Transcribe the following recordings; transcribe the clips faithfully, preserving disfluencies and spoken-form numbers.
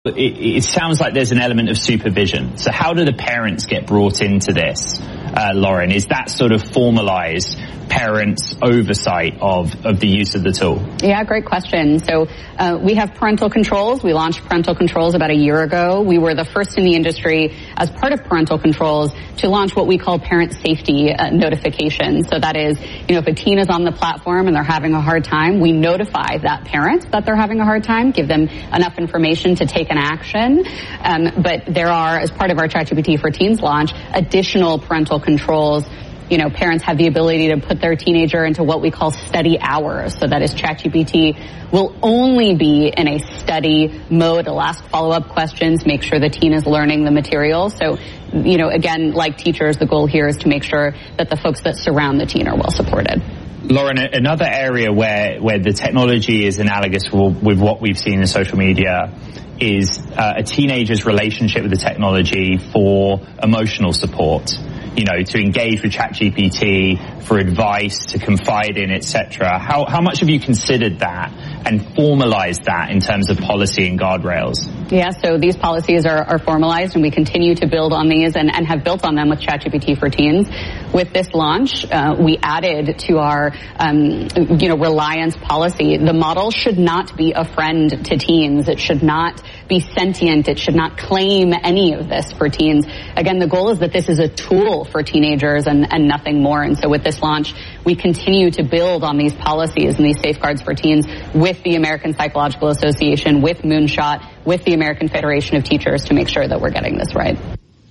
It, it sounds like there's an element of supervision. So how do the parents get brought into this, uh, Lauren? Is that sort of formalized parents' oversight of, of the use of the tool? Yeah, great question. So uh, we have parental controls. We launched parental controls about a year ago. We were the first in the industry as part of parental controls to launch what we call parent safety uh, notification. So that is, you know, if a teen is on the platform and they're having a hard time, we notify that parent that they're having a hard time, give them enough information to take an action. Um, but there are, as part of our ChatGPT for Teens launch, additional parental controls. You know, parents have the ability to put their teenager into what we call study hours. So that is, ChatGPT will only be in a study mode. It'll ask follow-up questions, make sure the teen is learning the material. So, you know, again, like teachers, the goal here is to make sure that the folks that surround the teen are well supported. Lauren, another area where, where the technology is analogous with what we've seen in social media is uh, a teenager's relationship with the technology for emotional support. You know, to engage with ChatGPT for advice, to confide in, et cetera. How how much have you considered that and formalized that in terms of policy and guardrails? Yeah, so these policies are, are formalized, and we continue to build on these and, and have built on them with ChatGPT for Teens. With this launch, uh, we added to our, um, you know, reliance policy. The model should not be a friend to teens. It should not be sentient. It should not claim any of this for teens. Again, the goal is that this is a tool for teenagers and, and nothing more. And so with this launch, we continue to build on these policies and these safeguards for teens with the American Psychological Association, with Moonshot, with the American Federation of Teachers to make sure that we're getting this right.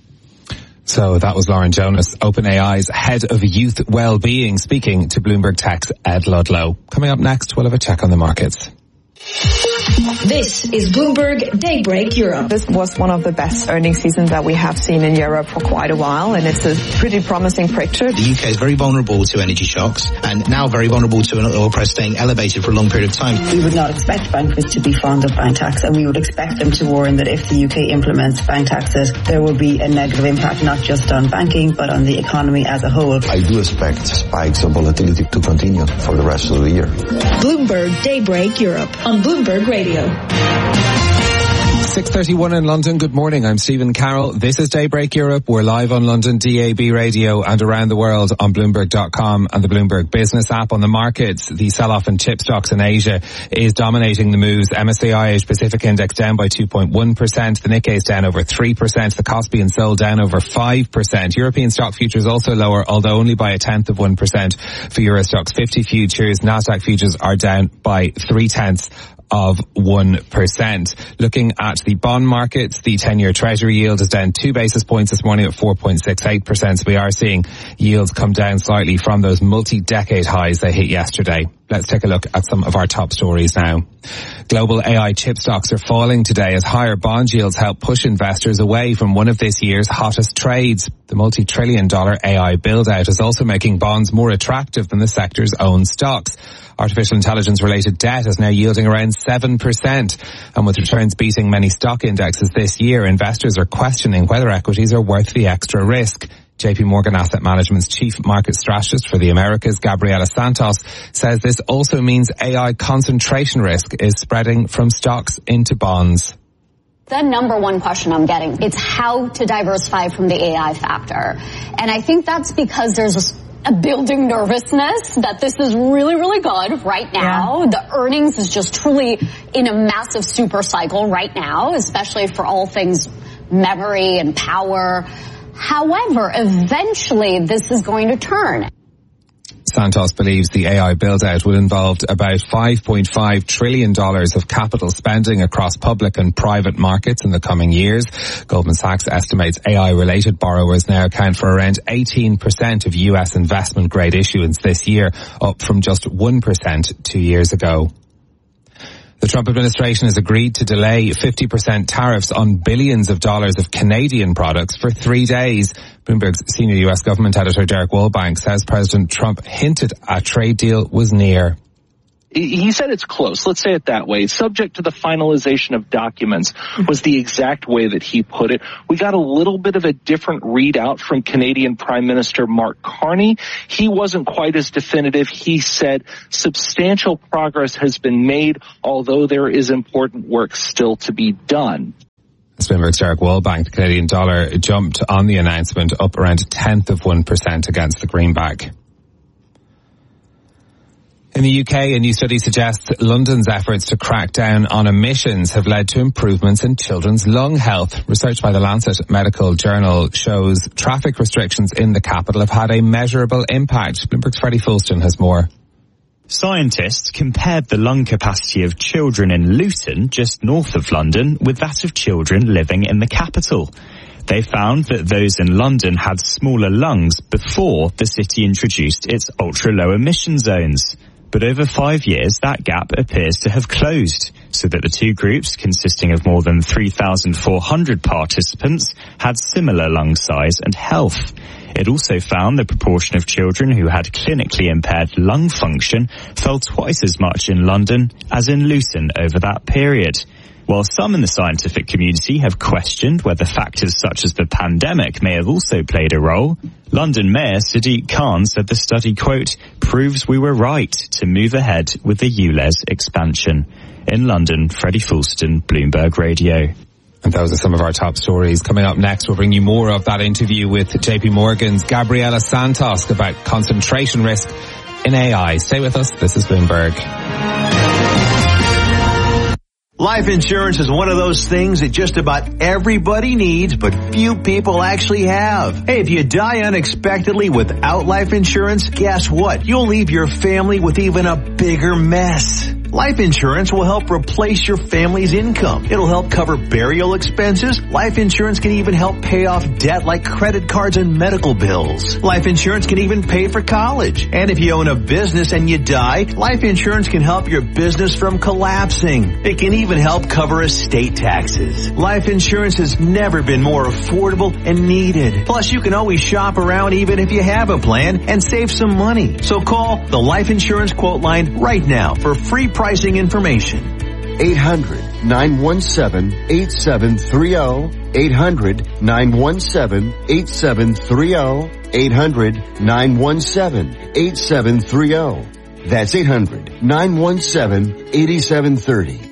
So that was Lauren Jonas, OpenAI's head of youth well-being, speaking to Bloomberg Tech's Ed Ludlow. Coming up next, we'll have a check on the markets. This is Bloomberg Daybreak Europe. This was one of the best earnings seasons that we have seen in Europe for quite a while, and it's a pretty promising picture. The U K is very vulnerable to energy shocks, and now very vulnerable to an oil price staying elevated for a long period of time. We would not expect bankers to be fond of bank tax, and we would expect them to warn that if the U K implements bank taxes, there will be a negative impact not just on banking, but on the economy as a whole. I do expect spikes of volatility to continue for the rest of the year. Bloomberg Daybreak Europe on Bloomberg Radio. six thirty-one in London. Good morning. I'm Stephen Carroll. This is Daybreak Europe. We're live on London D A B radio and around the world on Bloomberg dot com and the Bloomberg Business app. On the markets, the sell-off in chip stocks in Asia is dominating the moves. M S C I Asia Pacific Index down by two point one percent. The Nikkei is down over three percent. The Kospi and Seoul down over five percent. European stock futures also lower, although only by a tenth of one percent for Euro Stoxx fifty futures. Nasdaq futures are down by three tenths of one percent. Looking at the bond markets, the ten-year Treasury yield is down two basis points this morning at four point six eight percent. So we are seeing yields come down slightly from those multi-decade highs they hit yesterday. Let's take a look at some of our top stories now. Global A I chip stocks are falling today as higher bond yields help push investors away from one of this year's hottest trades. The multi-trillion dollar A I build-out is also making bonds more attractive than the sector's own stocks. Artificial intelligence-related debt is now yielding around seven percent. And with returns beating many stock indexes this year, investors are questioning whether equities are worth the extra risk. J P Morgan Asset Management's chief market strategist for the Americas, Gabriela Santos, says this also means A I concentration risk is spreading from stocks into bonds. The number one question I'm getting, it's how to diversify from the A I factor. And I think that's because there's a a building nervousness that this is really, really good right now. Yeah. The earnings is just truly in a massive super cycle right now, especially for all things memory and power. However, eventually this is going to turn. Santos believes the A I build-out will involve about five point five trillion dollars of capital spending across public and private markets in the coming years. Goldman Sachs estimates A I-related borrowers now account for around eighteen percent of U S investment-grade issuance this year, up from just one percent two years ago. The Trump administration has agreed to delay fifty percent tariffs on billions of dollars of Canadian products for three days. Bloomberg's senior U S government editor Derek Wallbank says President Trump hinted a trade deal was near. He said it's close. Let's say it that way. Subject to the finalization of documents was the exact way that he put it. We got a little bit of a different readout from Canadian Prime Minister Mark Carney. He wasn't quite as definitive. He said substantial progress has been made, although there is important work still to be done. As Bloomberg's Derek Wallbank, the Canadian dollar jumped on the announcement, up around a tenth of one percent against the greenback. In the U K, a new study suggests London's efforts to crack down on emissions have led to improvements in children's lung health. Research by the Lancet Medical Journal shows traffic restrictions in the capital have had a measurable impact. Bloomberg's Freddie Fulston has more. Scientists compared the lung capacity of children in Luton, just north of London, with that of children living in the capital. They found that those in London had smaller lungs before the city introduced its ultra-low emission zones. But over five years, that gap appears to have closed, so that the two groups, consisting of more than three thousand four hundred participants, had similar lung size and health. It also found the proportion of children who had clinically impaired lung function fell twice as much in London as in Luton over that period. While some in the scientific community have questioned whether factors such as the pandemic may have also played a role, London Mayor Sadiq Khan said the study, quote, proves we were right to move ahead with the U L E Z expansion. In London, Freddie Fulston, Bloomberg Radio. And those are some of our top stories. Coming up next, we'll bring you more of that interview with J P Morgan's Gabriela Santos about concentration risk in A I. Stay with us. This is Bloomberg. Life insurance is one of those things that just about everybody needs, but few people actually have. Hey, if you die unexpectedly without life insurance, guess what? You'll leave your family with even a bigger mess. Life insurance will help replace your family's income. It'll help cover burial expenses. Life insurance can even help pay off debt like credit cards and medical bills. Life insurance can even pay for college. And if you own a business and you die, life insurance can help your business from collapsing. It can even help cover estate taxes. Life insurance has never been more affordable and needed. Plus, you can always shop around even if you have a plan and save some money. So call the Life Insurance Quote Line right now for free pricing information. eight hundred, nine one seven, eight seven three zero. eight hundred, nine one seven, eight seven three zero. eight hundred, nine one seven, eight seven three zero. That's eight hundred, nine one seven, eight seven three zero.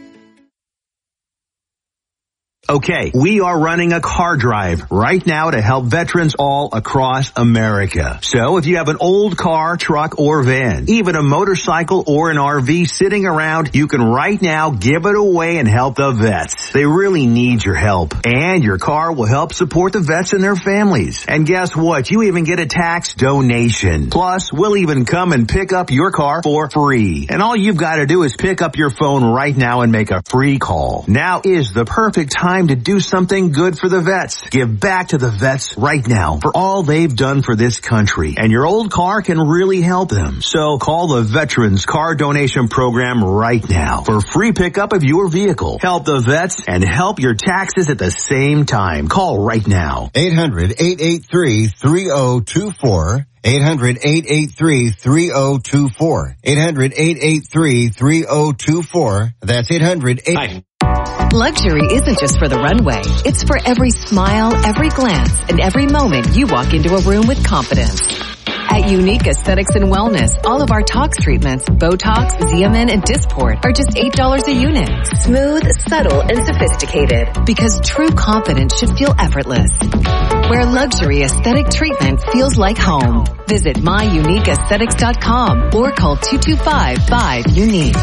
Okay, we are running a car drive right now to help veterans all across America. So if you have an old car, truck, or van, even a motorcycle or an R V sitting around, you can right now give it away and help the vets. They really need your help. And your car will help support the vets and their families. And guess what? You even get a tax donation. Plus, we'll even come and pick up your car for free. And all you've got to do is pick up your phone right now and make a free call. Now is the perfect time to do something good for the vets. Give back to the vets right now for all they've done for this country. And your old car can really help them. So call the Veterans Car Donation Program right now for free pickup of your vehicle. Help the vets and help your taxes at the same time. Call right now. eight hundred, eight eight three, three zero two four. eight hundred, eight eight three, three zero two four. eight hundred, eight eight three, three zero two four. That's eight hundred, eight eight three. Luxury isn't just for the runway. It's for every smile, every glance, and every moment you walk into a room with confidence. At Unique Aesthetics and Wellness, all of our tox treatments, Botox, Xeomin, and Dysport are just eight dollars a unit. Smooth, subtle, and sophisticated. Because true confidence should feel effortless. Where luxury aesthetic treatment feels like home. Visit my unique aesthetics dot com or call two two five, five, unique.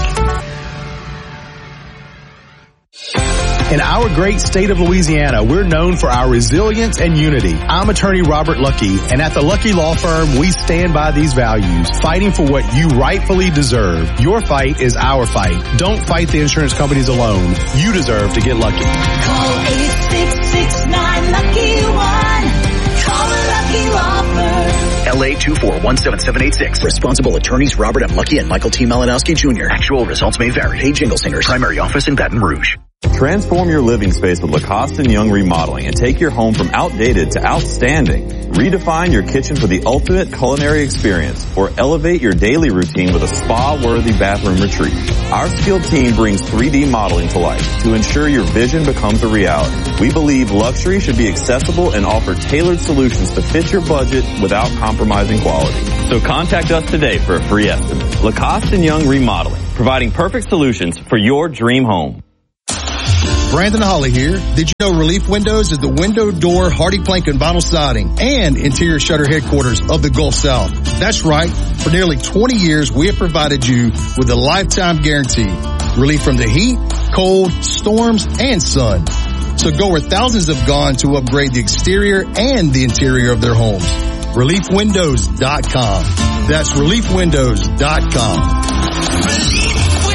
In our great state of Louisiana, we're known for our resilience and unity. I'm attorney Robert Lucky, and at the Lucky Law Firm, we stand by these values, fighting for what you rightfully deserve. Your fight is our fight. Don't fight the insurance companies alone. You deserve to get lucky. Call eight six six nine, lucky one. Call the Lucky Law Firm. L A two four one seven seven eight six. Responsible attorneys Robert M. Lucky and Michael T. Malinowski Junior Actual results may vary. Hey, Jingle Singers. Primary office in Baton Rouge. Transform your living space with Lacoste and Young Remodeling and take your home from outdated to outstanding. Redefine your kitchen for the ultimate culinary experience or elevate your daily routine with a spa-worthy bathroom retreat. Our skilled team brings three D modeling to life to ensure your vision becomes a reality. We believe luxury should be accessible and offer tailored solutions to fit your budget without compromising quality. So contact us today for a free estimate. Lacoste and Young Remodeling, providing perfect solutions for your dream home. Brandon Holly here. Did you know Relief Windows is the window, door, hardy plank, and vinyl siding and interior shutter headquarters of the Gulf South? That's right. For nearly twenty years, we have provided you with a lifetime guarantee. Relief from the heat, cold, storms, and sun. So go where thousands have gone to upgrade the exterior and the interior of their homes. relief windows dot com. That's relief windows dot com.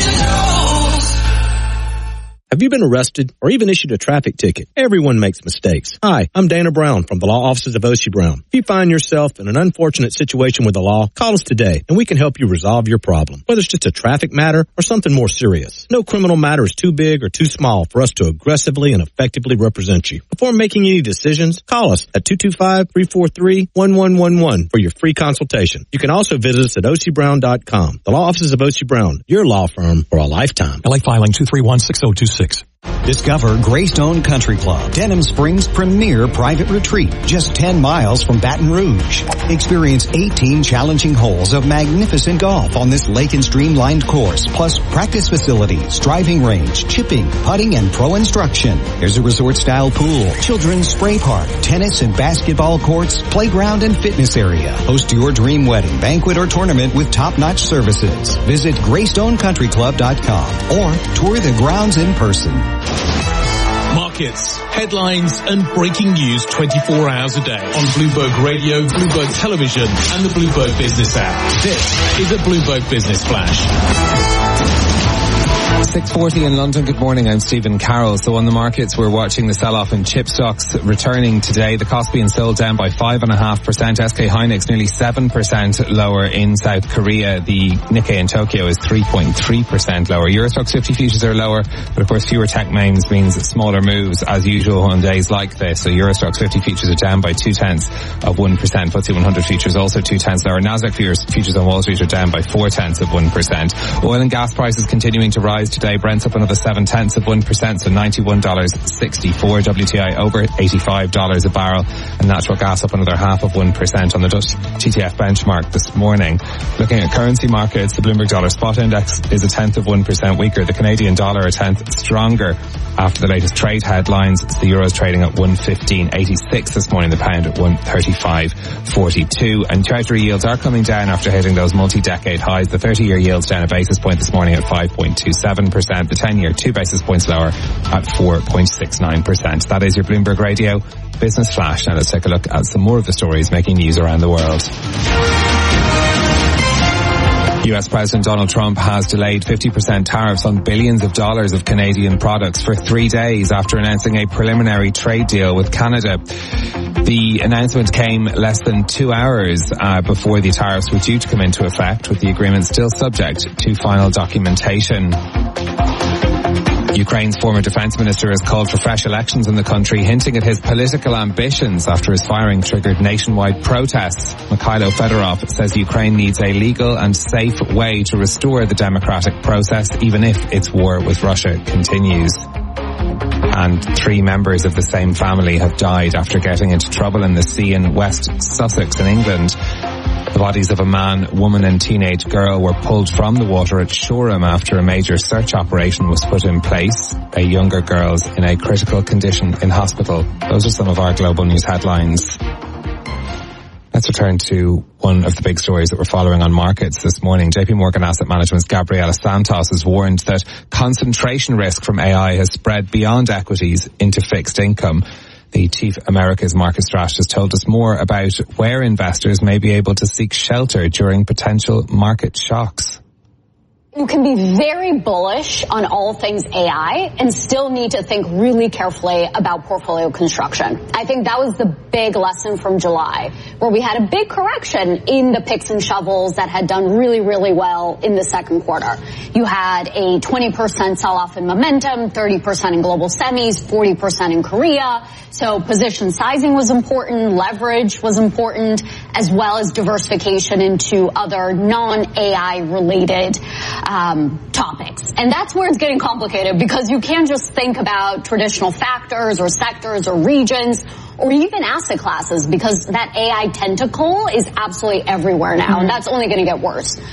Have you been arrested or even issued a traffic ticket? Everyone makes mistakes. Hi, I'm Dana Brown from the law offices of O C Brown. If you find yourself in an unfortunate situation with the law, call us today and we can help you resolve your problem. Whether it's just a traffic matter or something more serious. No criminal matter is too big or too small for us to aggressively and effectively represent you. Before making any decisions, call us at two two five, three four three, one one one one for your free consultation. You can also visit us at O C Brown dot com. The law offices of O C Brown, your law firm for a lifetime. L A filing two three one, six zero two six. Discover Greystone Country Club, Denham Springs' premier private retreat, just ten miles from Baton Rouge. Experience eighteen challenging holes of magnificent golf on this lake and streamlined course, plus practice facilities, driving range, chipping, putting, and pro instruction. There's a resort-style pool, children's spray park, tennis and basketball courts, playground and fitness area. Host your dream wedding, banquet, or tournament with top-notch services. Visit greystone country club dot com or tour the grounds in person. Markets, headlines and breaking news twenty-four hours a day on Bloomberg Radio, Bloomberg Television and the Bloomberg Business app. This is a Bloomberg Business Flash. six forty in London. Good morning. I'm Stephen Carroll. So on the markets, we're watching the sell-off in chip stocks returning today. The Kospi and Seoul down by five point five percent. S K Hynix nearly seven percent lower in South Korea. The Nikkei in Tokyo is three point three percent lower. Eurostoxx fifty futures are lower, but of course fewer tech names means smaller moves as usual on days like this. So Eurostoxx fifty futures are down by two tenths of one percent. F T S E one hundred futures also two tenths lower. Nasdaq futures on Wall Street are down by four tenths of one percent. Oil and gas prices continuing to rise today. Brent's up another seven tenths of one percent, so ninety-one dollars sixty-four. W T I over eighty-five dollars a barrel, and natural gas up another half of one percent on the Dutch T T F benchmark this morning. Looking at currency markets, the Bloomberg dollar spot index is a tenth of one percent weaker. The Canadian dollar a tenth stronger after the latest trade headlines. It's the euro's trading at one fifteen eighty-six this morning, the pound at one thirty-five forty-two. And treasury yields are coming down after hitting those multi-decade highs. The thirty-year yield's down a basis point this morning at five point two seven percent. The ten-year two basis points lower at four point six nine percent. That is your Bloomberg Radio Business Flash. Now let's take a look at some more of the stories making news around the world. U S President Donald Trump has delayed fifty percent tariffs on billions of dollars of Canadian products for three days after announcing a preliminary trade deal with Canada. The announcement came less than two hours uh, before the tariffs were due to come into effect, with the agreement still subject to final documentation. Ukraine's former defense minister has called for fresh elections in the country, hinting at his political ambitions after his firing triggered nationwide protests. Mikhailo Fedorov says Ukraine needs a legal and safe way to restore the democratic process, even if its war with Russia continues. And three members of the same family have died after getting into trouble in the sea in West Sussex in England. The bodies of a man, woman and teenage girl were pulled from the water at Shoreham after a major search operation was put in place. A younger girl's in a critical condition in hospital. Those are some of our global news headlines. Let's return to one of the big stories that we're following on markets this morning. J P Morgan Asset Management's Gabriela Santos has warned that concentration risk from A I has spread beyond equities into fixed income. The Chief Americas market strategist told us more about where investors may be able to seek shelter during potential market shocks. You can be very bullish on all things A I and still need to think really carefully about portfolio construction. I think that was the big lesson from July, where we had a big correction in the picks and shovels that had done really, really well in the second quarter. You had a twenty percent sell-off in momentum, thirty percent in global semis, forty percent in Korea. So position sizing was important, leverage was important, as well as diversification into other non-A I related Um, topics. And that's where it's getting complicated, because you can't just think about traditional factors or sectors or regions or even asset classes, because that A I tentacle is absolutely everywhere now, mm-hmm. and that's only going to get worse.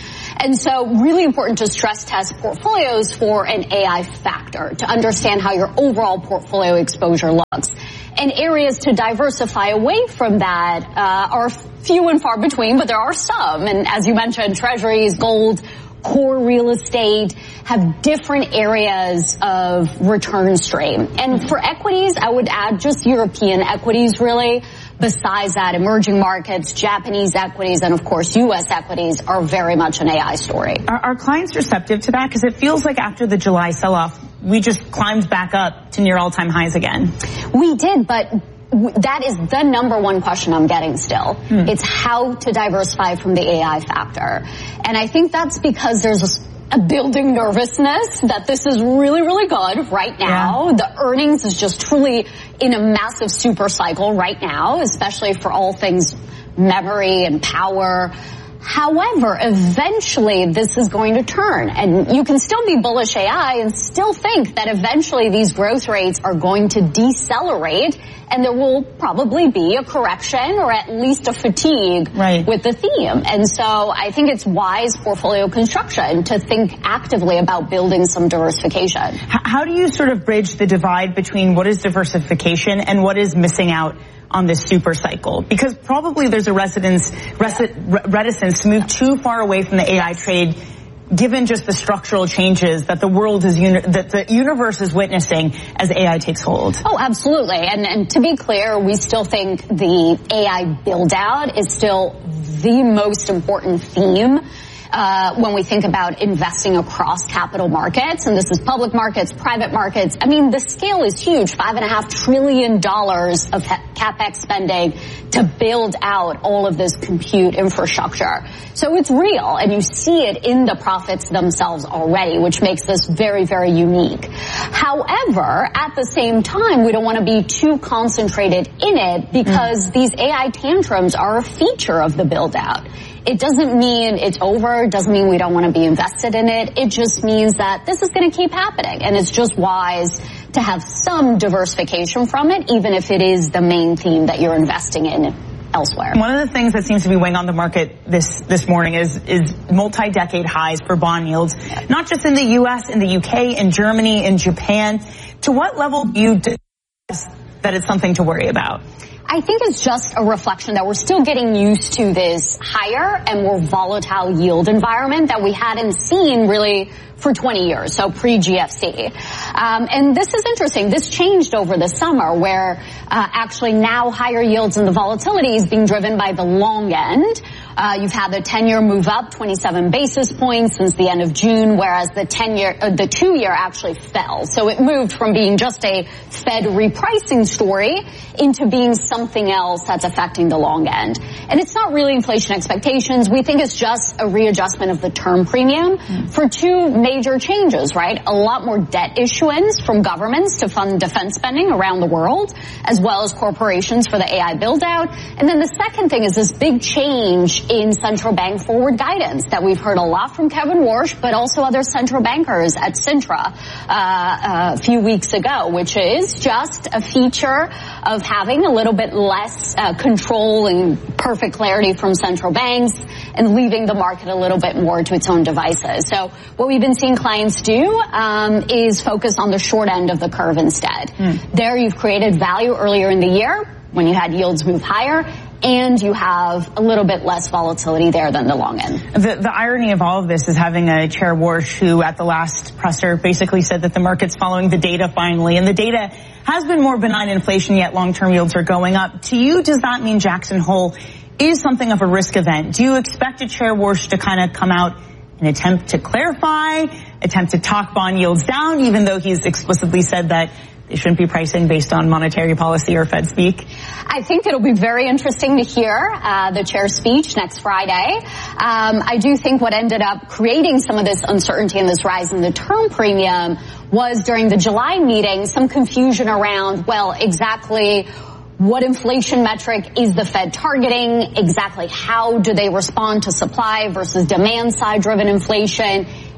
And so really important to stress test portfolios for an A I factor to understand how your overall portfolio exposure looks. And areas to diversify away from that uh, are few and far between, but there are some. And as you mentioned, treasuries, gold, core real estate have different areas of return stream. And for equities, I would add just European equities really. Besides that, emerging markets, Japanese equities, and of course U S equities are very much an A I story. Are, are clients receptive to that? Because it feels like after the July sell-off, we just climbed back up to near all-time highs again. We did, but that is the number one question I'm getting still. Hmm. It's how to diversify from the A I factor. And I think that's because there's a a building nervousness that this is really, really good right now. Yeah. The earnings is just truly in a massive super cycle right now, especially for all things memory and power. However, eventually this is going to turn, and you can still be bullish A I and still think that eventually these growth rates are going to decelerate, and there will probably be a correction or at least a fatigue right. with the theme. And so I think it's wise portfolio construction to think actively about building some diversification. How do you sort of bridge the divide between what is diversification and what is missing out on this super cycle? Because probably there's a reticence, reticence to move too far away from the A I trade, given just the structural changes that the world is, uni- that the universe is witnessing as A I takes hold. Oh, absolutely. And, and to be clear, we still think the A I build out is still the most important theme Uh, when we think about investing across capital markets, and this is public markets, private markets. I mean, the scale is huge, five and a half trillion dollars of CapEx spending to build out all of this compute infrastructure. So it's real, and you see it in the profits themselves already, which makes this very, very unique. However, at the same time, we don't want to be too concentrated in it because mm. these A I tantrums are a feature of the build out. It doesn't mean it's over. It doesn't mean we don't want to be invested in it. It just means that this is going to keep happening. And it's just wise to have some diversification from it, even if it is the main theme that you're investing in elsewhere. One of the things that seems to be weighing on the market this, this morning is, is multi-decade highs for bond yields, not just in the U S, in the U K, in Germany, in Japan. To what level do you discuss that it's something to worry about? I think it's just a reflection that we're still getting used to this higher and more volatile yield environment that we hadn't seen really for twenty years, so pre-G F C. Um, and this is interesting. This changed over the summer where uh, actually now higher yields and the volatility is being driven by the long end. Uh, you've had the ten-year move up twenty-seven basis points since the end of June, whereas the ten-year, uh, the two-year actually fell. So it moved from being just a Fed repricing story into being something else that's affecting the long end. And it's not really inflation expectations. We think it's just a readjustment of the term premium mm. for two major changes, right? A lot more debt issuance from governments to fund defense spending around the world, as well as corporations for the A I build-out. And then the second thing is this big change in central bank forward guidance that we've heard a lot from Kevin Warsh, but also other central bankers at Sintra uh, a few weeks ago, which is just a feature of having a little bit less uh, control and perfect clarity from central banks and leaving the market a little bit more to its own devices. So what we've been seeing clients do um, is focus on the short end of the curve instead. Mm. There you've created value earlier in the year when you had yields move higher, and you have a little bit less volatility there than the long end. The, the irony of all of this is having a Chair Warsh who at the last presser basically said that the market's following the data finally, and the data has been more benign inflation, yet long-term yields are going up. To you, does that mean Jackson Hole is something of a risk event? Do you expect a Chair Warsh to kind of come out and attempt to clarify, attempt to talk bond yields down, even though he's explicitly said that they shouldn't be pricing based on monetary policy or Fed speak? I think it'll be very interesting to hear uh, the chair's speech next Friday. Um, I do think what ended up creating some of this uncertainty and this rise in the term premium was during the July meeting some confusion around, well, exactly what inflation metric is the Fed targeting, exactly how do they respond to supply versus demand side driven inflation.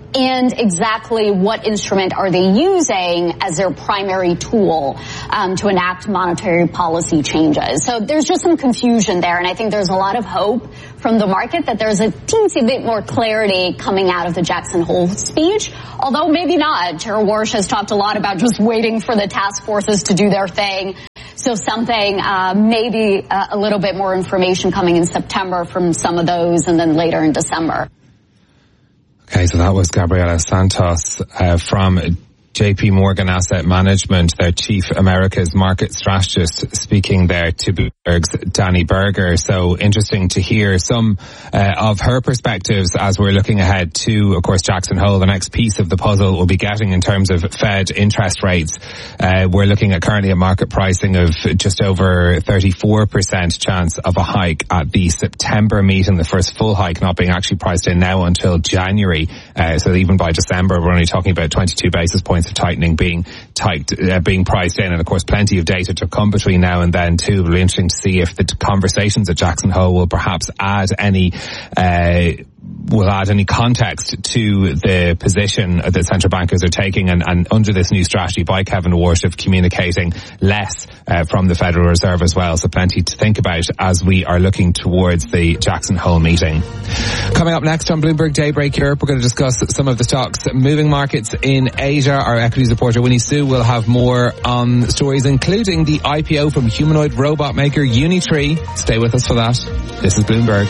and exactly what instrument are they using as their primary tool um, to enact monetary policy changes. So there's just some confusion there, and I think there's a lot of hope from the market that there's a teensy bit more clarity coming out of the Jackson Hole speech, although maybe not. Chair Warsh has talked a lot about just waiting for the task forces to do their thing. So something, uh, maybe uh, a little bit more information coming in September from some of those, and then later in December. Okay, so that was Gabriela Santos uh, from J P Morgan Asset Management, their Chief America's Market Strategist, speaking there to Bloomberg's Danny Berger. So interesting to hear some uh, of her perspectives as we're looking ahead to, of course, Jackson Hole. The next piece of the puzzle we'll be getting in terms of Fed interest rates. Uh, we're looking at currently a market pricing of just over thirty-four percent chance of a hike at the September meeting, the first full hike not being actually priced in now until January. Uh, so even by December, we're only talking about twenty-two basis points of tightening being tiked, uh, being priced in, and of course plenty of data to come between now and then too. It'll be interesting to see if the conversations at Jackson Hole will perhaps add any uh will add any context to the position that central bankers are taking, and, and under this new strategy by Kevin Warsh of communicating less uh, from the Federal Reserve as well. So plenty to think about as we are looking towards the Jackson Hole meeting. Coming up next on Bloomberg Daybreak Europe, we're going to discuss some of the stocks moving markets in Asia. Our equities reporter Winnie Sue will have more on stories including the I P O from humanoid robot maker Unitree. Stay with us for that. This is Bloomberg.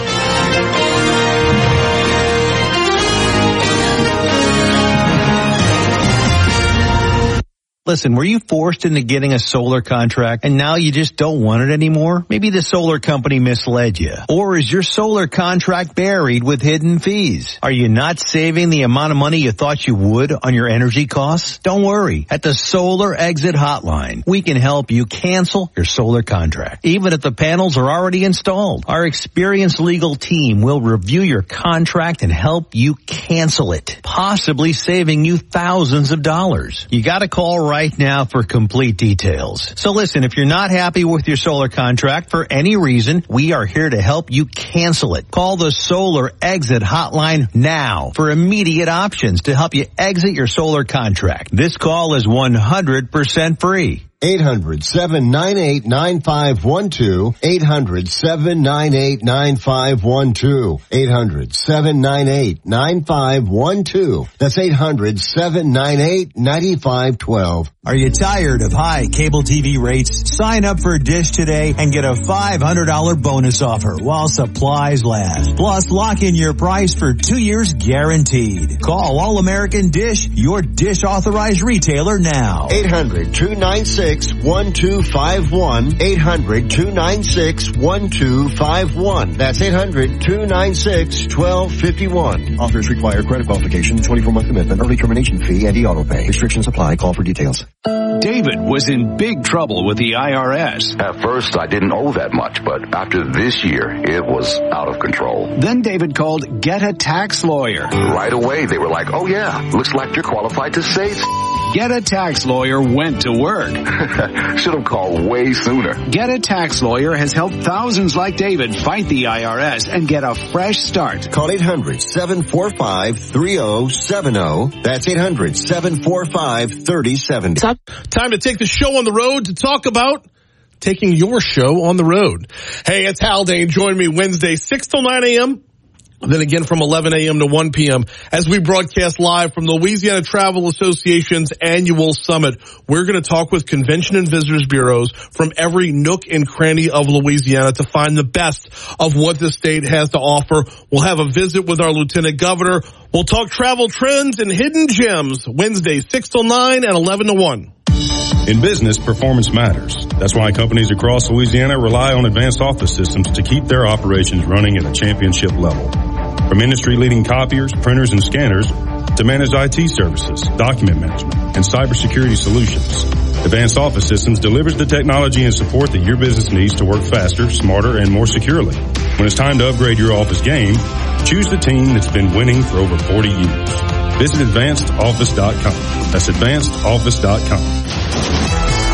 Listen, were you forced into getting a solar contract and now you just don't want it anymore? Maybe the solar company misled you. Or is your solar contract buried with hidden fees? Are you not saving the amount of money you thought you would on your energy costs? Don't worry. At the Solar Exit Hotline, we can help you cancel your solar contract, even if the panels are already installed. Our experienced legal team will review your contract and help you cancel it, possibly saving you thousands of dollars. You gotta call right right now for complete details. So listen, if you're not happy with your solar contract for any reason, we are here to help you cancel it. Call the Solar Exit Hotline now for immediate options to help you exit your solar contract. This call is one hundred percent free. eight hundred, seven nine eight, nine five one two. eight hundred, seven nine eight, nine five one two. eight hundred, seven nine eight, nine five one two. That's eight hundred, seven nine eight, nine five one two. Are you tired of high cable T V rates? Sign up for Dish today and get a five hundred dollars bonus offer while supplies last. Plus, lock in your price for two years guaranteed. Call All American Dish, your Dish authorized retailer now. eight hundred, two nine six, one two five one. eight hundred, two nine six, one two five one. That's eight hundred, two nine six, one two five one. Offers require credit qualification, twenty-four month commitment, early termination fee, and e-auto pay. Restrictions apply. Call for details. David was in big trouble with the I R S. At first, I didn't owe that much, but after this year, it was out of control. Then David called Get a Tax Lawyer. Right away, they were like, oh yeah, looks like you're qualified to save. Get a Tax Lawyer went to work. Should have called way sooner. Get a Tax Lawyer has helped thousands like David fight the I R S and get a fresh start. Call eight hundred, seven four five, three oh seven oh. That's eight hundred, seven four five, three oh seven oh. Time to take the show on the road to talk about taking your show on the road. Hey, it's Haldane. Join me Wednesday, six till nine a.m., then again from eleven a.m. to one p.m. as we broadcast live from the Louisiana Travel Association's annual summit. We're going to talk with convention and visitors bureaus from every nook and cranny of Louisiana to find the best of what the state has to offer. We'll have a visit with our lieutenant governor. We'll talk travel trends and hidden gems Wednesday, six till nine and eleven to one. In business, performance matters. That's why companies across Louisiana rely on Advanced Office Systems to keep their operations running at a championship level. From industry-leading copiers, printers, and scanners to managed I T services, document management, and cybersecurity solutions, Advanced Office Systems delivers the technology and support that your business needs to work faster, smarter, and more securely. When it's time to upgrade your office game, choose the team that's been winning for over forty years. Visit advanced office dot com. That's advanced office dot com.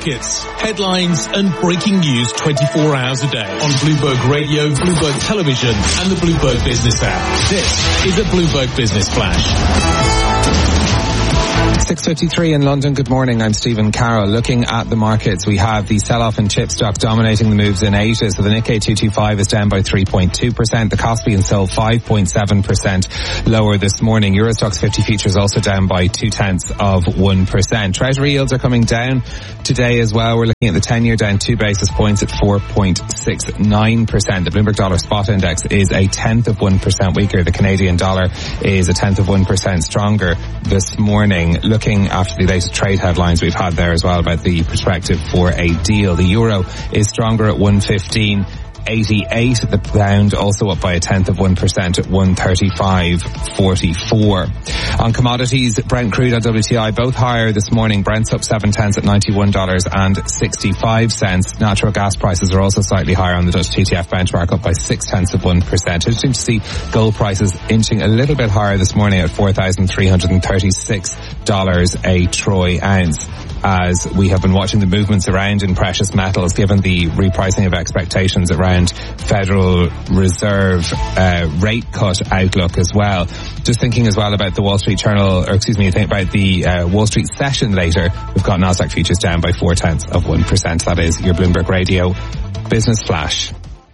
Markets, headlines and breaking news twenty-four hours a day on Bloomberg Radio, Bloomberg Television and the Bloomberg Business app. This is a Bloomberg Business Flash. six fifty-three in London. Good morning. I'm Stephen Carroll. Looking at the markets, we have the sell-off in chip stock dominating the moves in Asia. So the Nikkei two twenty-five is down by three point two percent. The Kospi and Seoul five point seven percent lower this morning. Eurostoxx fifty futures also down by two tenths of one percent. Treasury yields are coming down today as well. We're looking at the ten-year down two basis points at four point six nine percent. The Bloomberg Dollar Spot Index is a tenth of one percent weaker. The Canadian dollar is a tenth of one percent stronger this morning. Looking after the latest trade headlines we've had there as well about the perspective for a deal. The euro is stronger at one fifteen eighty-eight. The pound also up by a tenth of one percent at one thirty-five forty-four. On commodities, Brent crude and W T I both higher this morning. Brent's up seven tenths at ninety-one dollars and sixty-five cents. Natural gas prices are also slightly higher on the Dutch T T F benchmark, up by six tenths of one percent. Interesting to see gold prices inching a little bit higher this morning at four thousand three hundred thirty-six dollars a troy ounce. As we have been watching the movements around in precious metals, given the repricing of expectations around Federal Reserve uh, rate cut outlook as well. Just thinking as well about the Wall Street Journal, or excuse me, think about the uh, Wall Street session later. We've got Nasdaq futures down by four tenths of one percent. That is your Bloomberg Radio Business Flash.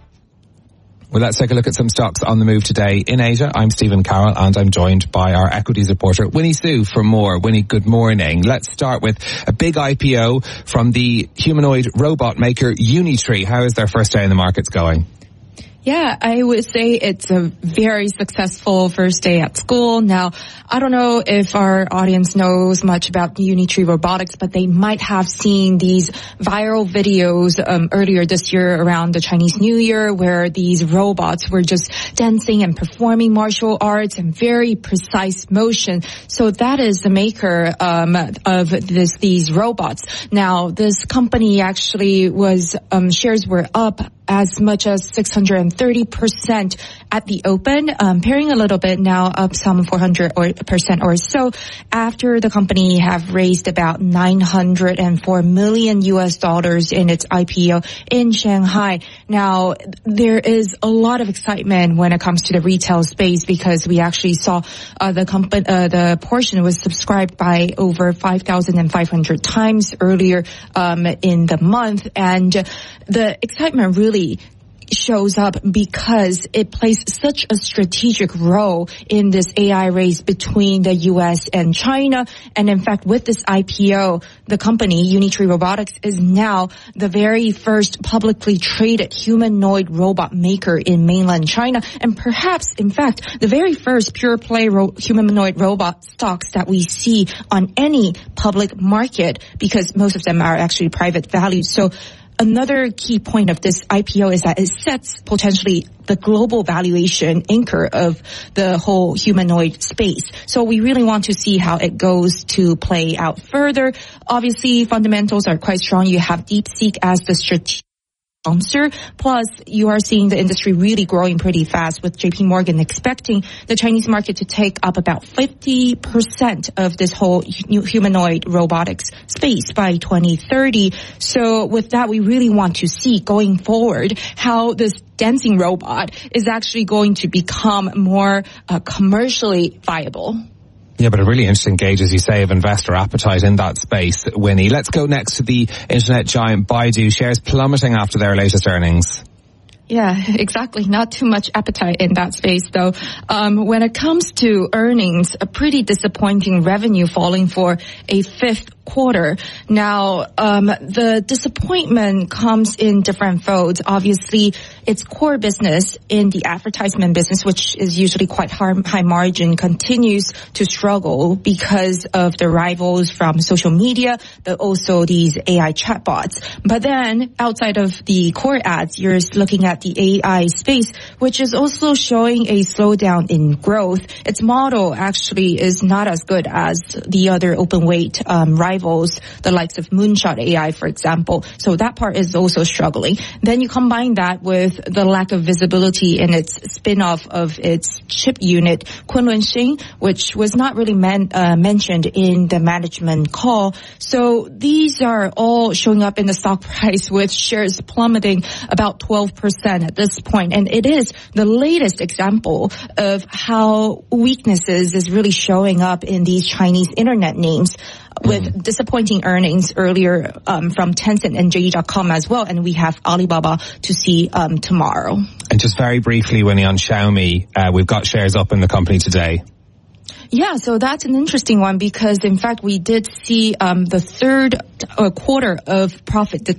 Well, let's take a look at some stocks on the move today in Asia. I'm Stephen Carroll and I'm joined by our equities reporter, Winnie Su, for more. Winnie, good morning. Let's start with a big I P O from the humanoid robot maker Unitree. How is their first day in the markets going? Yeah, I would say it's a very successful first day at school. Now, I don't know if our audience knows much about Unitree Robotics, but they might have seen these viral videos um, earlier this year around the Chinese New Year where these robots were just dancing and performing martial arts and very precise motion. So that is the maker um, of this these robots. Now, this company actually was um, shares were up as much as six hundred thirty percent at the open, um, pairing a little bit now, up some four hundred percent or so after the company have raised about nine hundred four million U S dollars in its I P O in Shanghai. Now, there is a lot of excitement when it comes to the retail space because we actually saw uh, the company, uh, the portion was subscribed by over five thousand five hundred times earlier um, in the month, and the excitement really shows up because it plays such a strategic role in this A I race between the U S and China. And in fact, with this I P O, the company, Unitree Robotics, is now the very first publicly traded humanoid robot maker in mainland China. And perhaps, in fact, the very first pure play ro- humanoid robot stocks that we see on any public market, because most of them are actually private valued. So another key point of this I P O is that it sets potentially the global valuation anchor of the whole humanoid space. So we really want to see how it goes to play out further. Obviously, fundamentals are quite strong. You have DeepSeek as the strategic sponsor. Plus, you are seeing the industry really growing pretty fast, with J P Morgan expecting the Chinese market to take up about fifty percent of this whole humanoid robotics space by twenty thirty. So with that, we really want to see going forward how this dancing robot is actually going to become more uh, commercially viable. Yeah, but a really interesting gauge, as you say, of investor appetite in that space, Winnie. Let's go next to the internet giant Baidu. Shares plummeting after their latest earnings. Yeah, exactly. Not too much appetite in that space, though. Um, when it comes to earnings, a pretty disappointing revenue falling for a fifth quarter. Now, um, the disappointment comes in different folds. Obviously, its core business in the advertisement business, which is usually quite high margin, continues to struggle because of the rivals from social media, but also these A I chatbots. But then, outside of the core ads, you're looking at the A I space, which is also showing a slowdown in growth. Its model actually is not as good as the other open weight um, rivals. rivals the likes of Moonshot A I, for example. So that part is also struggling. Then you combine that with the lack of visibility in its spin-off of its chip unit, Kunlun Xing, which was not really man, uh, mentioned in the management call. So these are all showing up in the stock price with shares plummeting about twelve percent at this point. And it is the latest example of how weaknesses is really showing up in these Chinese internet names, with mm. disappointing earnings earlier um, from Tencent and J D dot com as well. And we have Alibaba to see um, tomorrow. And just very briefly, Winnie, on Xiaomi, uh, we've got shares up in the company today. Yeah, so that's an interesting one because, in fact, we did see um, the third uh, quarter of profit decline.